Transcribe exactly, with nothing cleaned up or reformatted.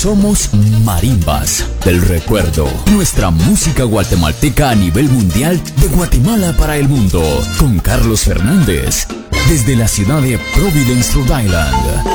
Somos Marimbas del Recuerdo. Nuestra música guatemalteca a nivel mundial, de Guatemala para el mundo. Con Carlos Fernández, desde la ciudad de Providence, Rhode Island.